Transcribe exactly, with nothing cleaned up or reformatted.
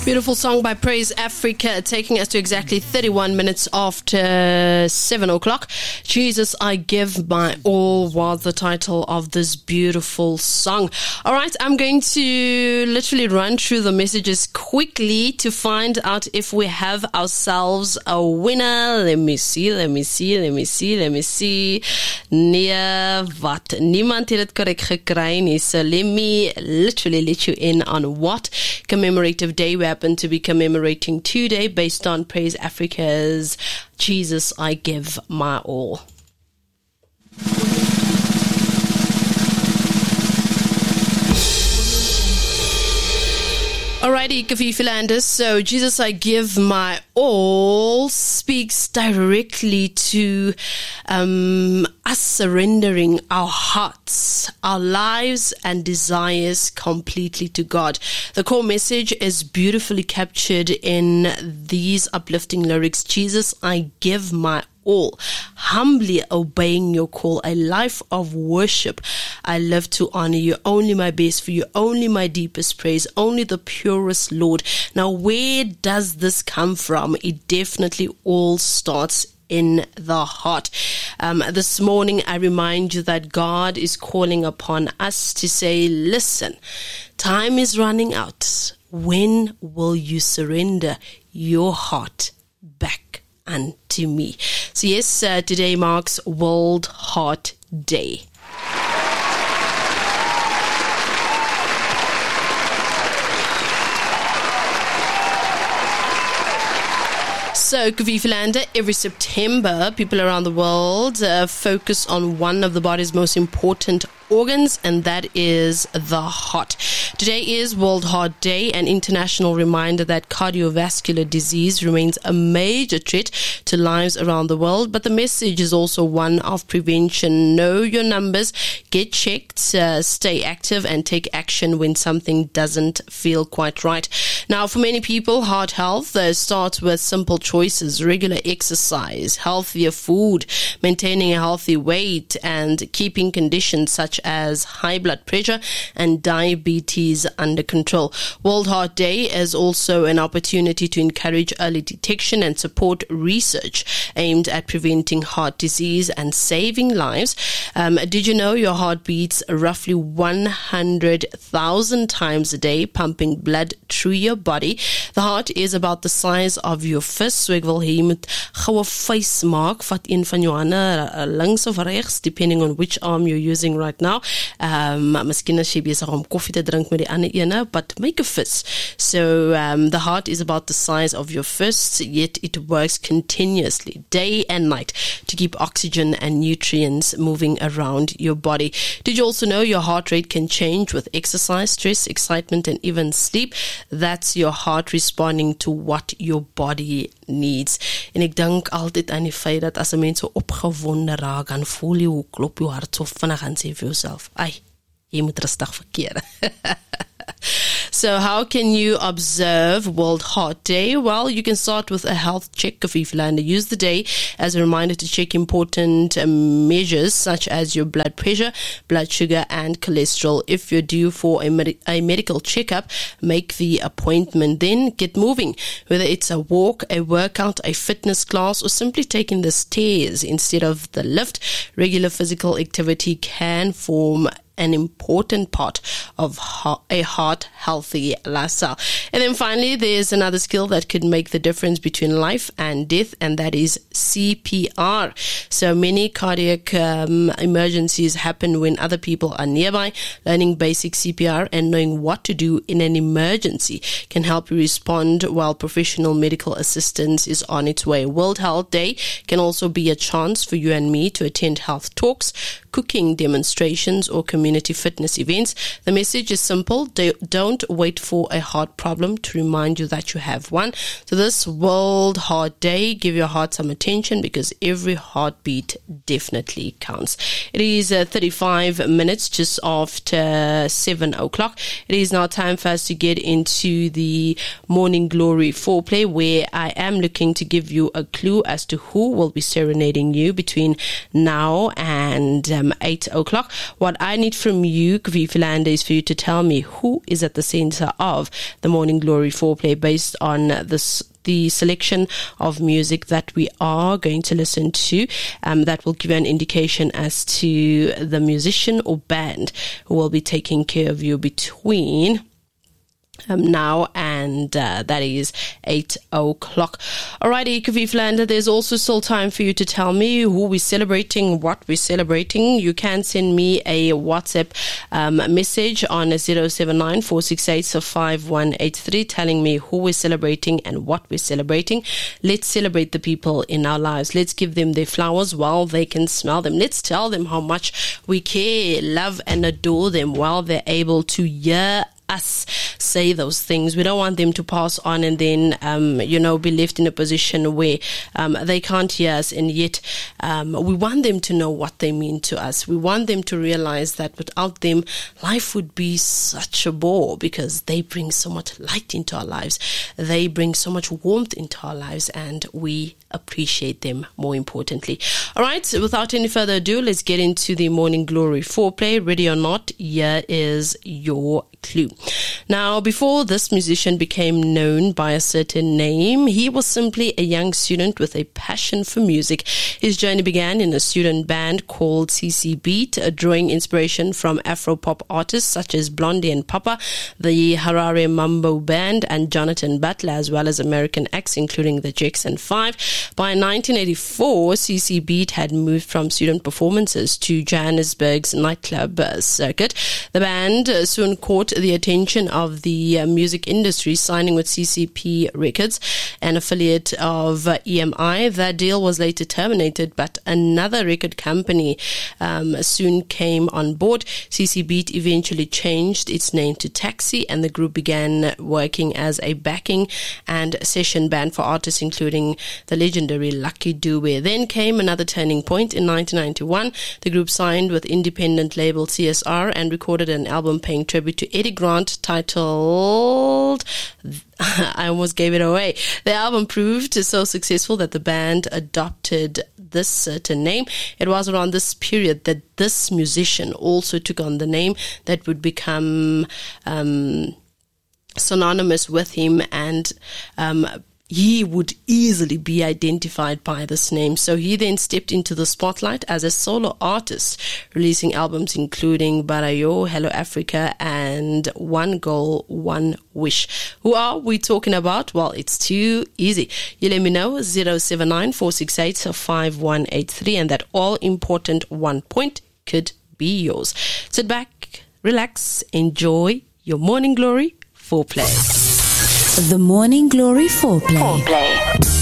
Beautiful song by Praise Africa, taking us to exactly thirty-one minutes after seven o'clock. Jesus, I Give My All was the title of this beautiful song. All right, I'm going to literally run through the messages quickly to find out if we have ourselves a winner. Let me see, let me see, let me see, let me see. Nee, wat? Niemand het het correct gekry nie. So let me literally let you in on what commemorative day we happen to be commemorating today based on Praise Africa's Jesus, I Give My All. Alrighty, Kafifi Landers. So, Jesus, I Give My All speaks directly to um, us surrendering our hearts, our lives and desires completely to God. The core message is beautifully captured in these uplifting lyrics. Jesus, I give my all, humbly obeying your call, a life of worship. I live to honor you, only my best for you, only my deepest praise, only the purest Lord. Now, where does this come from? It definitely all starts in the heart. Um, this morning, I remind you that God is calling upon us to say, listen, time is running out. When will you surrender your heart back unto me? So yes, uh, today marks World Heart Day. So, Kavifilanda, every September, people around the world uh, focus on one of the body's most important organs, and that is the heart. Today is World Heart Day, an international reminder that cardiovascular disease remains a major threat to lives around the world, but the message is also one of prevention. Know your numbers, get checked, uh, stay active, and take action when something doesn't feel quite right. Now, for many people, heart health uh, starts with simple choices: regular exercise, healthier food, maintaining a healthy weight, and keeping conditions such as high blood pressure and diabetes under control. World Heart Day is also an opportunity to encourage early detection and support research aimed at preventing heart disease and saving lives. Um, did you know your heart beats roughly one hundred thousand times a day, pumping blood through your body? The heart is about the size of your fist, so ek wil hê jy moet goue face maak, vat een van jou hande links of regs, depending on which arm you're using right now. Um, miskien as jy besig om koffie te drink met die ander ene, but make a fist. So um, the heart is about the size of your fist, yet it works continuously, day and night, to keep oxygen and nutrients moving around your body. Did you also know your heart rate can change with exercise, stress, excitement, and even sleep? That's your heart responding to what your body needs. En ek dink altyd aan die feit dat as 'n mens so opgewonde raak, dan voel jy hoe klop jou hart so vinnig en sê vir jouself, ai, jy moet rustig verkeer. So how can you observe World Heart Day? Well, you can start with a health check of Iflanda. Use the day as a reminder to check important um, measures such as your blood pressure, blood sugar, and cholesterol. If you're due for a, med- a medical checkup, make the appointment. Then get moving. Whether it's a walk, a workout, a fitness class, or simply taking the stairs instead of the lift, regular physical activity can form an important part of a heart healthy lifestyle. And then finally, there's another skill that could make the difference between life and death, and that is C P R. So many cardiac um, emergencies happen when other people are nearby. Learning basic C P R and knowing what to do in an emergency can help you respond while professional medical assistance is on its way. World Health Day can also be a chance for you and me to attend health talks, cooking demonstrations, or community fitness events. The message is simple. Don't wait for a heart problem to remind you that you have one. So this World Heart Day, give your heart some attention, because every heartbeat definitely counts. It is uh, thirty-five minutes just after seven o'clock. It is now time for us to get into the Morning Glory foreplay, where I am looking to give you a clue as to who will be serenading you between now and um, eight o'clock. What I need from you, Kvi Philanda, is for you to tell me who is at the center of the Morning Glory foreplay based on this the selection of music that we are going to listen to. Um, that will give you an indication as to the musician or band who will be taking care of you between Um, now and uh, that is eight o'clock. Alrighty, Kvi Philanda, there's also still time for you to tell me who we're celebrating, what we're celebrating. You can send me a WhatsApp um, message on zero seven nine four six eight five one eight three telling me who we're celebrating and what we're celebrating. Let's celebrate the people in our lives. Let's give them their flowers while they can smell them. Let's tell them how much we care, love and adore them while they're able to hear us say those things. We don't want them to pass on and then, um, you know, be left in a position where um, they can't hear us, and yet um, we want them to know what they mean to us. We want them to realize that without them, life would be such a bore, because they bring so much light into our lives. They bring so much warmth into our lives, and we appreciate them, more importantly. All right, so without any further ado, let's get into the Morning Glory foreplay. Ready or not, here is your clue. Now, before this musician became known by a certain name, he was simply a young student with a passion for music. His journey began in a student band called C C Beat, drawing inspiration from Afro-pop artists such as Blondie and Papa, the Harare Mambo Band, and Jonathan Butler, as well as American acts including the Jackson Five. By nineteen eighty-four, C C Beat had moved from student performances to Johannesburg's nightclub circuit. The band soon caught the attention of the music industry, signing with C C P Records, an affiliate of E M I. That deal was later terminated, but another record company um, soon came on board. C C Beat eventually changed its name to Taxi, and the group began working as a backing and session band for artists including the legendary Lucky Dube. Then came another turning point. In nineteen ninety-one, the group signed with independent label C S R and recorded an album paying tribute to Eddie Grant titled I almost gave it away. The album proved so successful that the band adopted this certain name. It was around this period that this musician also took on the name that would become um, synonymous with him, and um, he would easily be identified by this name. So he then stepped into the spotlight as a solo artist, releasing albums including Barayo, Hello Africa, and One Goal, One Wish. Who are we talking about? Well, it's too easy. You let me know, zero seven nine four six eight five one eight three, and that all-important one point could be yours. Sit back, relax, enjoy your Morning Glory foreplay. The Morning Glory foreplay. foreplay.